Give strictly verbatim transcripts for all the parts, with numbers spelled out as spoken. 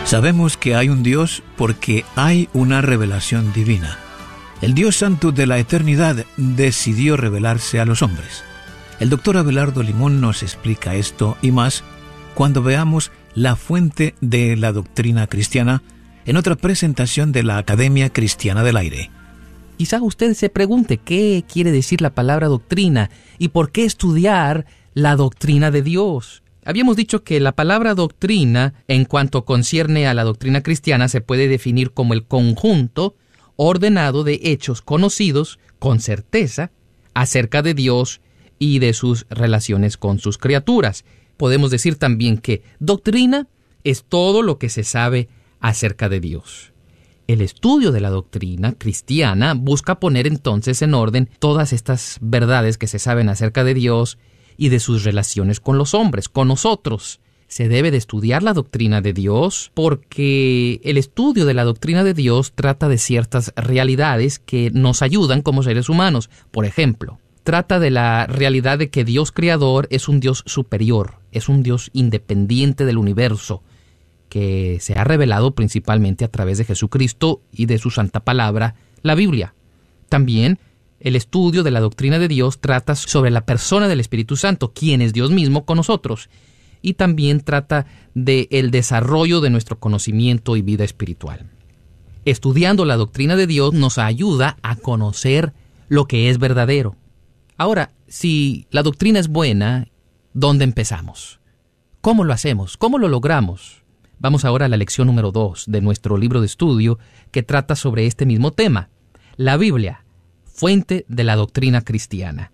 Sabemos que hay un Dios porque hay una revelación divina. El Dios Santo de la eternidad decidió revelarse a los hombres. El doctor Abelardo Limón nos explica esto y más cuando veamos la fuente de la doctrina cristiana en otra presentación de la Academia Cristiana del Aire. Quizá usted se pregunte qué quiere decir la palabra doctrina y por qué estudiar la doctrina de Dios. Habíamos dicho que la palabra doctrina, en cuanto concierne a la doctrina cristiana, se puede definir como el conjunto ordenado de hechos conocidos con certeza acerca de Dios y de sus relaciones con sus criaturas. Podemos decir también que doctrina es todo lo que se sabe acerca de Dios. El estudio de la doctrina cristiana busca poner entonces en orden todas estas verdades que se saben acerca de Dios y de sus relaciones con los hombres, con nosotros. Se debe de estudiar la doctrina de Dios porque el estudio de la doctrina de Dios trata de ciertas realidades que nos ayudan como seres humanos. Por ejemplo, trata de la realidad de que Dios creador es un Dios superior, es un Dios independiente del universo, que se ha revelado principalmente a través de Jesucristo y de su santa palabra, la Biblia. También el estudio de la doctrina de Dios trata sobre la persona del Espíritu Santo, quien es Dios mismo con nosotros, y también trata del desarrollo de nuestro conocimiento y vida espiritual. Estudiando la doctrina de Dios nos ayuda a conocer lo que es verdadero. Ahora, si la doctrina es buena, ¿dónde empezamos? ¿Cómo lo hacemos? ¿Cómo lo logramos? Vamos ahora a la lección número dos de nuestro libro de estudio que trata sobre este mismo tema, la Biblia, fuente de la doctrina cristiana.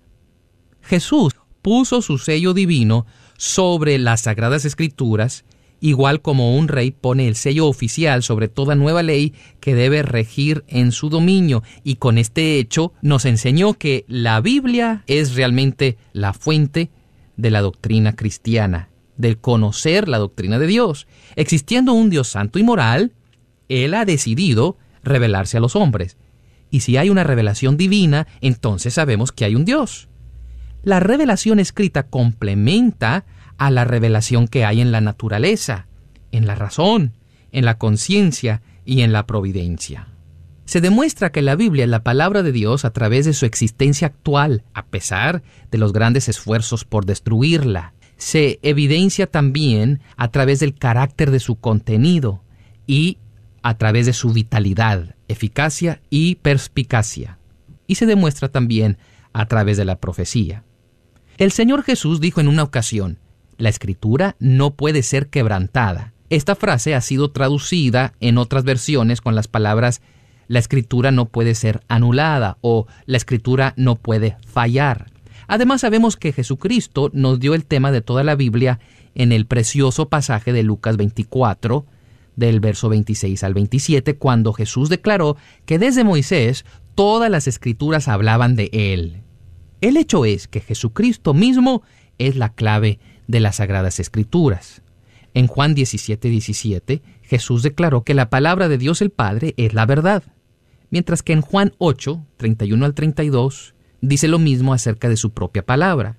Jesús puso su sello divino sobre las Sagradas Escrituras, igual como un rey pone el sello oficial sobre toda nueva ley que debe regir en su dominio, y con este hecho nos enseñó que la Biblia es realmente la fuente de la doctrina cristiana, del conocer la doctrina de Dios. Existiendo un Dios santo y moral, Él ha decidido revelarse a los hombres. Y si hay una revelación divina, entonces sabemos que hay un Dios. La revelación escrita complementa a la revelación que hay en la naturaleza, en la razón, en la conciencia y en la providencia. Se demuestra que la Biblia es la palabra de Dios a través de su existencia actual, a pesar de los grandes esfuerzos por destruirla. Se evidencia también a través del carácter de su contenido y a través de su vitalidad, eficacia y perspicacia. Y se demuestra también a través de la profecía. El Señor Jesús dijo en una ocasión, la Escritura no puede ser quebrantada. Esta frase ha sido traducida en otras versiones con las palabras la Escritura no puede ser anulada o la Escritura no puede fallar. Además sabemos que Jesucristo nos dio el tema de toda la Biblia en el precioso pasaje de Lucas veinticuatro, del verso veintiséis al veintisiete, cuando Jesús declaró que desde Moisés todas las Escrituras hablaban de Él. El hecho es que Jesucristo mismo es la clave de las Sagradas Escrituras. En Juan diecisiete, diecisiete, Jesús declaró que la palabra de Dios el Padre es la verdad, mientras que en Juan ocho, treinta y uno al treinta y dos, dice lo mismo acerca de su propia palabra.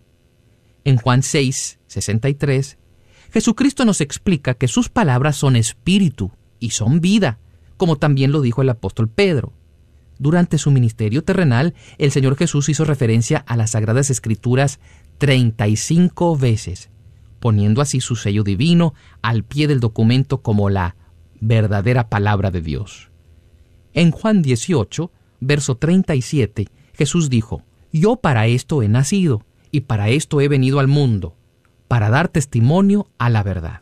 En Juan seis, sesenta y tres, Jesucristo nos explica que sus palabras son espíritu y son vida, como también lo dijo el apóstol Pedro. Durante su ministerio terrenal, el Señor Jesús hizo referencia a las Sagradas Escrituras treinta y cinco veces, poniendo así su sello divino al pie del documento como la verdadera palabra de Dios. En Juan dieciocho, verso treinta y siete, Jesús dijo, «Yo para esto he nacido, y para esto he venido al mundo, para dar testimonio a la verdad.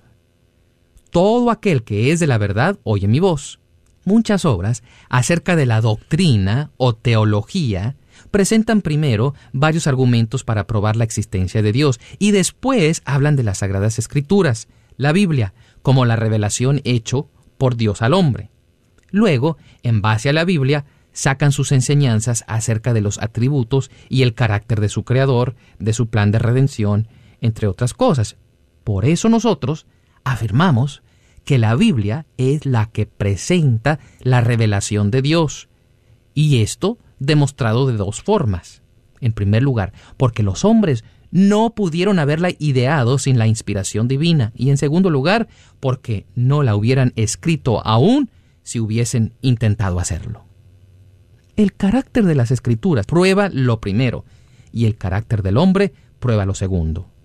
Todo aquel que es de la verdad oye mi voz». Muchas obras acerca de la doctrina o teología presentan primero varios argumentos para probar la existencia de Dios y después hablan de las Sagradas Escrituras, la Biblia, como la revelación hecho por Dios al hombre. Luego, en base a la Biblia, sacan sus enseñanzas acerca de los atributos y el carácter de su Creador, de su plan de redención, entre otras cosas. Por eso nosotros afirmamos que la Biblia es la que presenta la revelación de Dios, y esto demostrado de dos formas. En primer lugar, porque los hombres no pudieron haberla ideado sin la inspiración divina. Y en segundo lugar, porque no la hubieran escrito aún si hubiesen intentado hacerlo. El carácter de las Escrituras prueba lo primero, y el carácter del hombre prueba lo segundo.